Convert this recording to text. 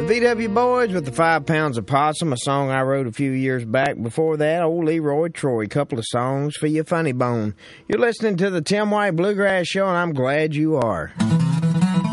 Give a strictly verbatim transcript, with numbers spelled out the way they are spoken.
V W Boys with the Five Pounds of Possum, a song I wrote a few years back. Before that, old Leroy Troy, couple of songs for your funny bone. You're listening to the Tim White Bluegrass Show, and I'm glad you are.